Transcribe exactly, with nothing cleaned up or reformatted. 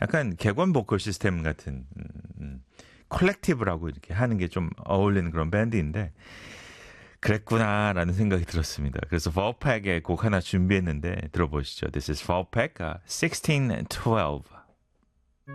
약간 객원 보컬 시스템 같은 음, 음, 컬렉티브라고 이렇게 하는 게 좀 어울리는 그런 밴드인데 그랬구나라는 생각이 들었습니다. 그래서 Volpack의 곡 하나 준비했는데 들어보시죠. This is Volpack, uh, sixteen twelve.